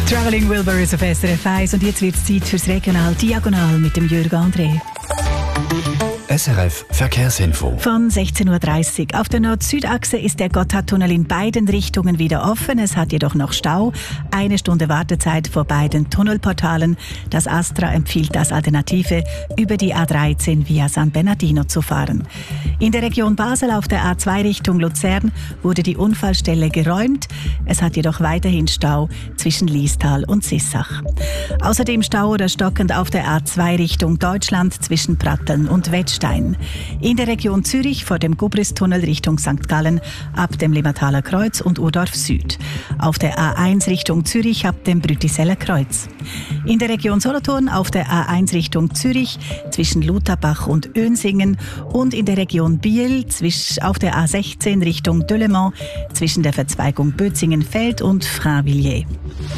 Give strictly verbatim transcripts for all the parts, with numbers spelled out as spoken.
Travelling Wilburys auf S R F eins und jetzt wird es Zeit fürs Regional Diagonal mit dem Jürg André. S R F Verkehrsinfo. Von sechzehn Uhr dreißig. Auf der Nord-Süd-Achse ist der Gotthardtunnel in beiden Richtungen wieder offen. Es hat jedoch noch Stau. Eine Stunde Wartezeit vor beiden Tunnelportalen. Das Astra empfiehlt als Alternative, über die A dreizehn via San Bernardino zu fahren. In der Region Basel auf der A zwei Richtung Luzern wurde die Unfallstelle geräumt. Es hat jedoch weiterhin Stau zwischen Liestal und Sissach. Außerdem Stau oder stockend auf der A zwei Richtung Deutschland zwischen Pratteln und Wettstein. In der Region Zürich vor dem Gubristunnel Richtung Sankt Gallen ab dem Limmertaler Kreuz und Urdorf Süd. Auf der A eins Richtung Zürich ab dem Brütiseller Kreuz. In der Region Solothurn auf der A eins Richtung Zürich zwischen Lutherbach und Önsingen und in der Region Biel zwisch, auf der A sechzehn Richtung Delemont zwischen der Verzweigung Bötzingen-Feld und Frainvilliers.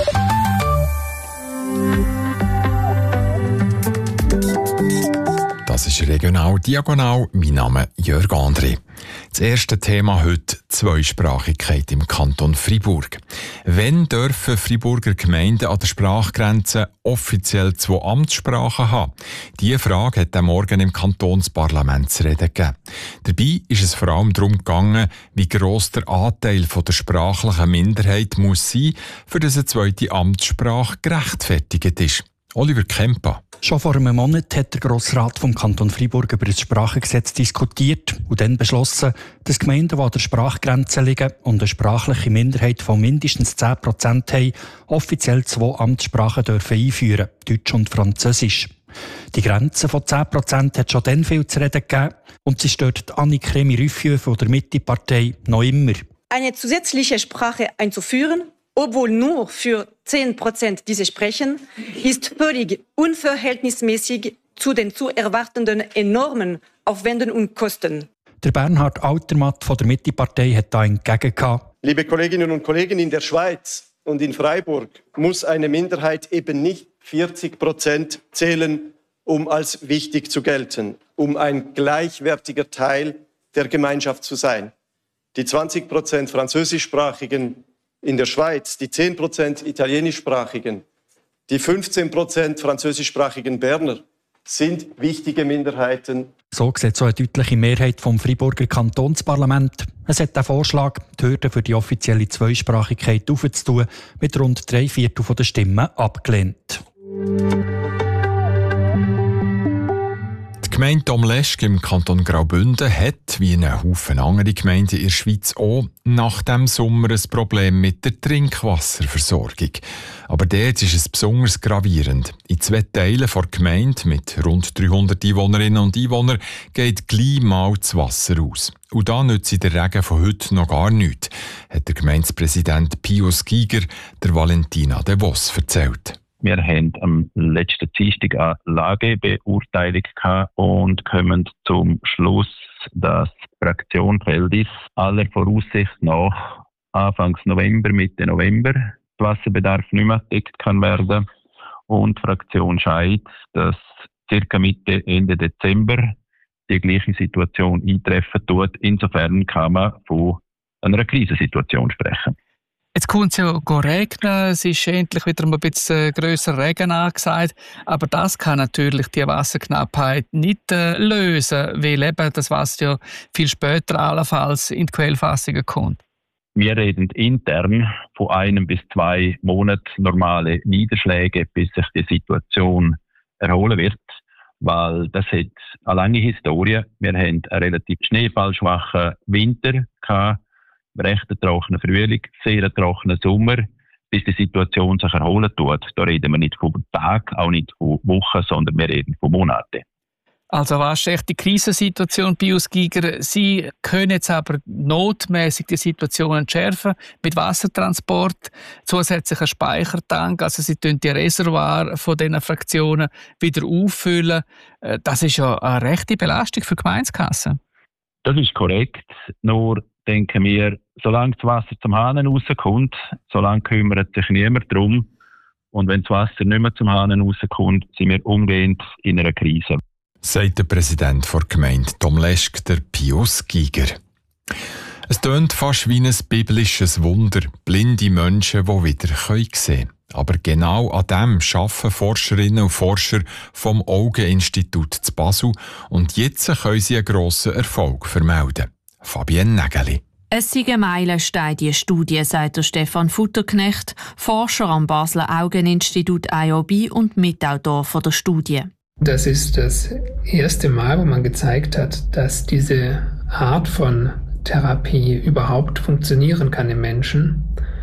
Das ist Regional Diagonal. Mein Name ist Jürg André. Das erste Thema heute: Zweisprachigkeit im Kanton Freiburg. Wann dürfen Freiburger Gemeinden an der Sprachgrenze offiziell zwei Amtssprachen haben? Diese Frage hat am Morgen im Kantonsparlament zu reden gegeben. Dabei ist es vor allem darum gegangen, wie gross der Anteil von der sprachlichen Minderheit muss sein, für dass eine zweite Amtssprache gerechtfertigt ist. Oliver Kempa. Schon vor einem Monat hat der Grossrat vom Kanton Freiburg über das Sprachengesetz diskutiert und dann beschlossen, dass Gemeinden, die an der Sprachgrenze liegen und eine sprachliche Minderheit von mindestens zehn Prozent haben, offiziell zwei Amtssprachen dürfen einführen, Deutsch und Französisch. Die Grenze von zehn Prozent hat schon dann viel zu reden gegeben und sie stört Annik Remy-Rüffieux von der Mitte-Partei noch immer. Eine zusätzliche Sprache einzuführen, obwohl nur für zehn Prozent diese sprechen, ist völlig unverhältnismäßig zu den zu erwartenden enormen Aufwänden und Kosten. Der Bernhard Altermatt von der Mitte-Partei hat da entgegengehalten. Liebe Kolleginnen und Kollegen, in der Schweiz und in Freiburg muss eine Minderheit eben nicht vierzig Prozent zählen, um als wichtig zu gelten, um ein gleichwertiger Teil der Gemeinschaft zu sein. Die zwanzig Prozent französischsprachigen in der Schweiz, die zehn Prozent italienischsprachigen, die fünfzehn Prozent französischsprachigen Berner sind wichtige Minderheiten. So sieht so eine deutliche Mehrheit vom Freiburger Kantonsparlament. Es hat den Vorschlag, die Hürde für die offizielle Zweisprachigkeit aufzutun, mit rund drei Viertel der Stimmen abgelehnt. Die Gemeinde Domleschg im Kanton Graubünden hat, wie ein Haufen andere Gemeinden in der Schweiz auch, nach dem Sommer ein Problem mit der Trinkwasserversorgung. Aber dort ist es besonders gravierend. In zwei Teilen der Gemeinde mit rund dreihundert Einwohnerinnen und Einwohnern geht gleich mal das Wasser aus. Und da nützt der Regen von heute noch gar nichts, hat der Gemeindepräsident Pius Giger der Valentina de Vos erzählt. Wir haben am letzten Dienstag eine Lagebeurteilung gehabt und kommen zum Schluss, dass die Fraktion Feldis aller Voraussicht nach Anfang November, Mitte November der Wasserbedarf nicht mehr gedeckt kann werden. Und die Fraktion Scheid, dass circa Mitte, Ende Dezember die gleiche Situation eintreffen tut. Insofern kann man von einer Krisensituation sprechen. Jetzt kommt es ja regnen, es ist endlich wieder ein bisschen grösser Regen angesagt, aber das kann natürlich die Wasserknappheit nicht äh, lösen, weil eben das Wasser ja viel später allenfalls in die Quellfassungen kommt. Wir reden intern von einem bis zwei Monaten normale Niederschläge, bis sich die Situation erholen wird, weil das hat eine lange Historie. Wir haben einen relativ schneefallschwachen Winter gehabt, recht trockenen Frühling, sehr trockenen Sommer, bis die Situation sich erholen tut. Da reden wir nicht von Tagen, auch nicht von Wochen, sondern wir reden von Monaten. Also was ist echt die Krisensituation, Pius Giger? Sie können jetzt aber notmäßig die Situation entschärfen mit Wassertransport, zusätzlichen Speichertank, also sie tun die Reservoir von diesen Fraktionen wieder auffüllen. Das ist ja eine rechte Belastung für die Gemeindekasse. Das ist korrekt, nur denken wir, solange das Wasser zum Hahn rauskommt, solange kümmert sich niemand darum. Und wenn das Wasser nicht mehr zum Hahn rauskommt, sind wir umgehend in einer Krise. Sagt der Präsident der Gemeinde Domleschg, der Pius Giger. Es tönt fast wie ein biblisches Wunder, blinde Menschen, die wieder sehen können. Aber genau an dem arbeiten Forscherinnen und Forscher vom Augeninstitut zu Basel und jetzt können sie einen grossen Erfolg vermelden. Fabienne Nägeli. Es sei ein Meilenstein, die Studie, sagt der Stefan Futterknecht, Forscher am Basler Augeninstitut I O B und Mitautor von der Studie. Das ist das erste Mal, wo man gezeigt hat, dass diese Art von Therapie überhaupt funktionieren kann im Menschen.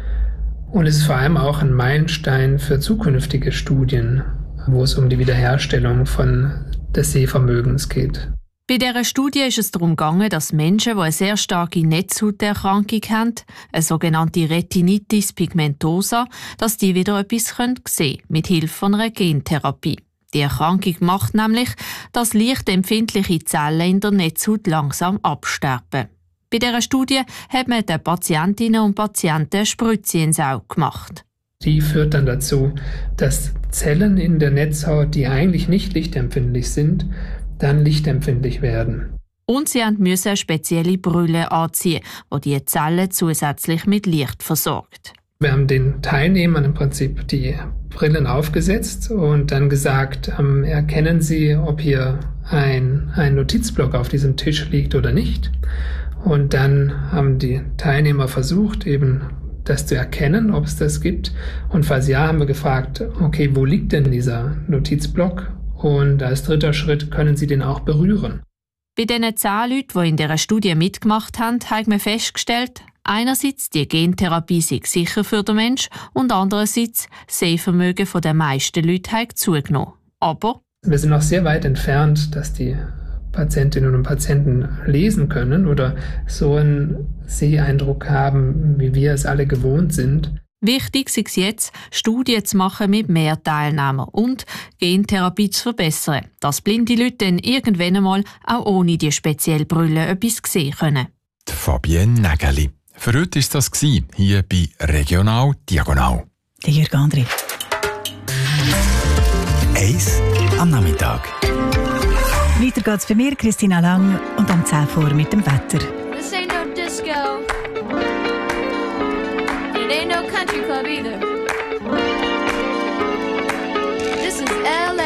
Und es ist vor allem auch ein Meilenstein für zukünftige Studien, wo es um die Wiederherstellung von des Sehvermögens geht. Bei dieser Studie ist es darum gegangen, dass Menschen, die eine sehr starke Netzhauterkrankung haben, eine sogenannte Retinitis pigmentosa, dass die wieder etwas sehen können, mit Hilfe von einer Gentherapie. Die Erkrankung macht nämlich, dass lichtempfindliche Zellen in der Netzhaut langsam absterben. Bei dieser Studie hat man den Patientinnen und Patienten eine Spritze ins Auge gemacht. Die führt dann dazu, dass Zellen in der Netzhaut, die eigentlich nicht lichtempfindlich sind, dann lichtempfindlich werden. Und sie mussten eine spezielle Brille anziehen, die die Zellen zusätzlich mit Licht versorgt. Wir haben den Teilnehmern im Prinzip die Brillen aufgesetzt und dann gesagt, ähm, erkennen Sie, ob hier ein, ein Notizblock auf diesem Tisch liegt oder nicht. Und dann haben die Teilnehmer versucht, eben das zu erkennen, ob es das gibt. Und falls ja, haben wir gefragt, okay, wo liegt denn dieser Notizblock? Und als dritter Schritt können Sie den auch berühren. Bei den zehn Leuten, die in dieser Studie mitgemacht haben, haben wir festgestellt, einerseits die Gentherapie sei sicher für den Menschen und andererseits das Sehvermögen der meisten Leute hat zugenommen. Aber wir sind noch sehr weit entfernt, dass die Patientinnen und Patienten lesen können oder so einen Seheindruck haben, wie wir es alle gewohnt sind. Wichtig ist es jetzt, Studien zu machen mit mehr Teilnehmern und Gentherapie zu verbessern, dass blinde Leute dann irgendwann einmal auch ohne die spezielle Brille etwas sehen können. Die Fabienne Nägeli. Für heute war das hier bei Regional Diagonal. Der Jürg André. Eis am Nachmittag. Weiter geht's für mir, Christina Lang, und am zehn vor mit dem Wetter. This ain't no disco. It ain't no country club either. This is L A